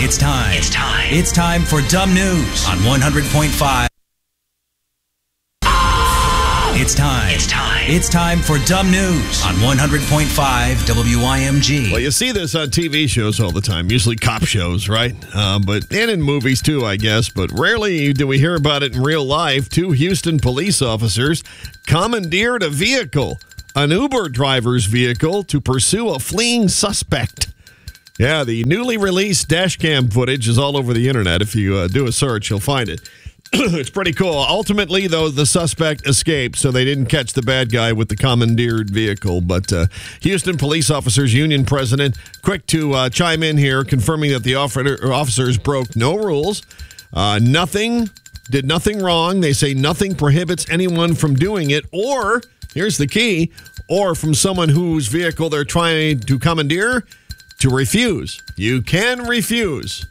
It's time. It's time. It's time for Dumb News on 100.5. It's time. It's time. It's time for Dumb News on 100.5 WIMG. Well, you see this on TV shows all the time, usually cop shows, right? And in movies too, I guess. But rarely do we hear about it in real life. Two Houston police officers commandeered a vehicle, an Uber driver's vehicle, to pursue a fleeing suspect. Yeah, the newly released dash cam footage is all over the internet. If you do a search, you'll find it. It's pretty cool. Ultimately, though, the suspect escaped, so they didn't catch the bad guy with the commandeered vehicle. But Houston Police Officers Union President, quick to chime in here, confirming that the officers broke no rules, did nothing wrong. They say nothing prohibits anyone from doing it, or, here's the key, or from someone whose vehicle they're trying to commandeer, to refuse. You can refuse.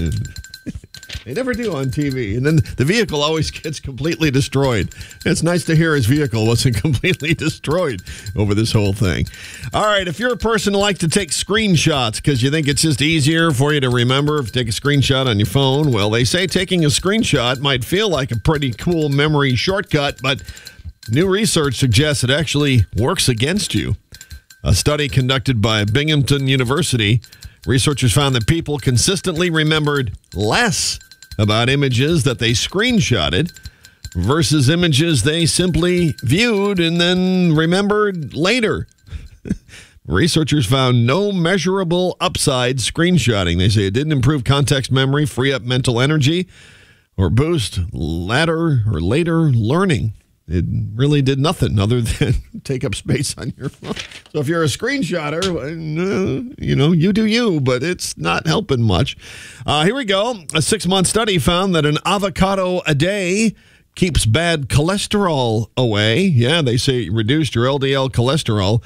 They never do on TV. And then the vehicle always gets completely destroyed. It's nice to hear his vehicle wasn't completely destroyed over this whole thing. All right, if you're a person who likes to take screenshots because you think it's just easier for you to remember if you take a screenshot on your phone, well, they say taking a screenshot might feel like a pretty cool memory shortcut, but new research suggests it actually works against you. A study conducted by Binghamton University, researchers found that people consistently remembered less about images that they screenshotted versus images they simply viewed and then remembered later. Researchers found no measurable upside screenshotting. They say it didn't improve context memory, free up mental energy, or boost later learning. It really did nothing other than take up space on your phone. So if you're a screenshotter, you do you, but it's not helping much. Here we go. A 6-month study found that an avocado a day keeps bad cholesterol away. Yeah, they say it reduced your LDL cholesterol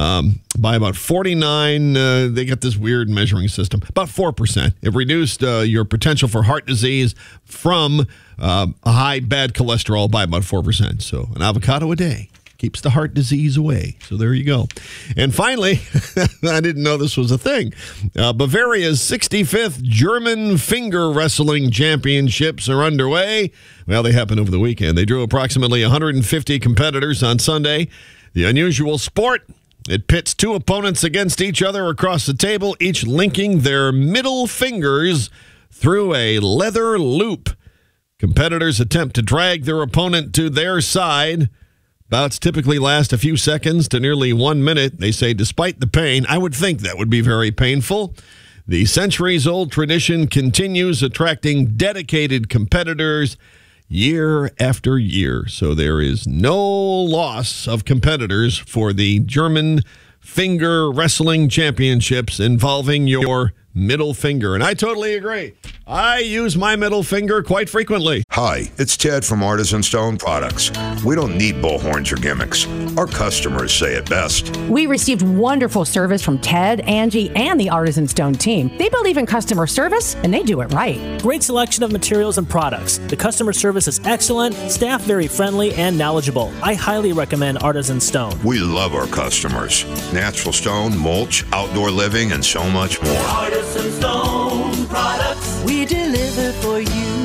by about 49. They got this weird measuring system, about 4%. It reduced your potential for heart disease from a high bad cholesterol by about 4%. So an avocado a day keeps the heart disease away. So there you go. And finally, I didn't know this was a thing. Bavaria's 65th German finger wrestling championships are underway. Well, they happened over the weekend. They drew approximately 150 competitors on Sunday. The unusual sport, it pits two opponents against each other across the table, each linking their middle fingers through a leather loop. Competitors attempt to drag their opponent to their side. Bouts typically last a few seconds to nearly 1 minute. They say despite the pain, I would think that would be very painful. The centuries-old tradition continues, attracting dedicated competitors year after year. So there is no loss of competitors for the German finger wrestling championships involving your middle finger. And I totally agree. I use my middle finger quite frequently. Hi, it's Ted from Artisan Stone Products. We don't need bullhorns or gimmicks. Our customers say it best. We received wonderful service from Ted, Angie, and the Artisan Stone team. They believe in customer service, and they do it right. Great selection of materials and products. The customer service is excellent, staff very friendly and knowledgeable. I highly recommend Artisan Stone. We love our customers. Natural stone, mulch, outdoor living, and so much more. Artisan Stone Products. We deliver for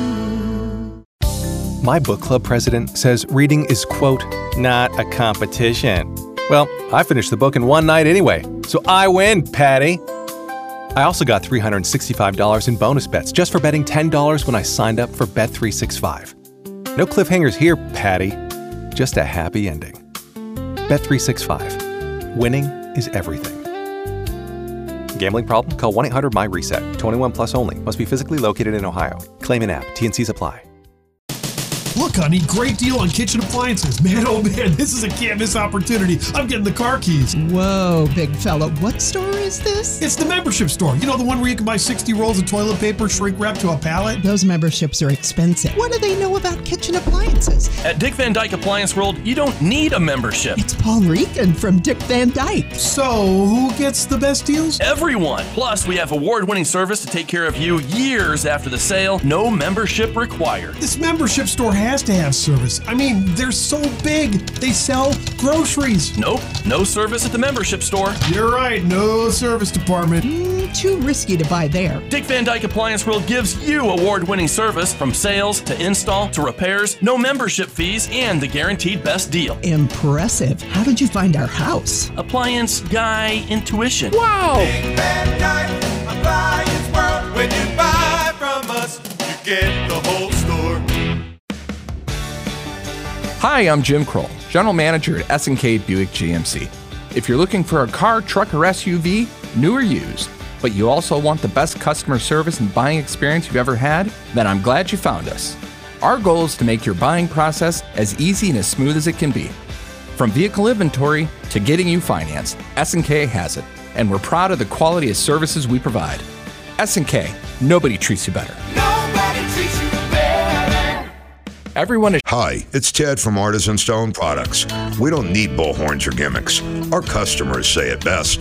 you. My book club president says reading is, quote, not a competition. Well, I finished the book in one night anyway, so I win, Patty. I also got $365 in bonus bets just for betting $10 when I signed up for Bet365. No cliffhangers here, Patty. Just a happy ending. Bet365. Winning is everything. Gambling problem? Call 1-800-MY-RESET. 21 plus only. Must be physically located in Ohio. Claim in app. T&Cs apply. Look, honey, great deal on kitchen appliances. Man, oh man, this is a can't miss opportunity. I'm getting the car keys. Whoa, big fella. What store is this? It's the membership store. You know, the one where you can buy 60 rolls of toilet paper shrink wrapped to a pallet? Those memberships are expensive. What do they know about kitchen appliances? At Dick Van Dyke Appliance World, you don't need a membership. It's Paul Regan from Dick Van Dyke. So, who gets the best deals? Everyone. Plus, we have award-winning service to take care of you years after the sale. No membership required. This membership store has to have service. I mean, They're so big. They sell groceries. Nope, no service at the membership store. You're right, no service department. Too risky to buy there. Dick Van Dyke Appliance World gives you award-winning service from sales to install to repairs, no membership fees, and the guaranteed best deal. Impressive. How did you find our house? Appliance Guy Intuition. Wow! Dick Van Dyke Appliance World. When you buy from us, you get the whole store. Hi, I'm Jim Kroll, General Manager at S&K Buick GMC. If you're looking for a car, truck, or SUV, new or used, but you also want the best customer service and buying experience you've ever had, then I'm glad you found us. Our goal is to make your buying process as easy and as smooth as it can be. From vehicle inventory to getting you financed, S&K has it, and we're proud of the quality of services we provide. S&K, nobody treats you better. Nobody treats you better. Everyone is... Hi, it's Ted from Artisan Stone Products. We don't need bullhorns or gimmicks. Our customers say it best.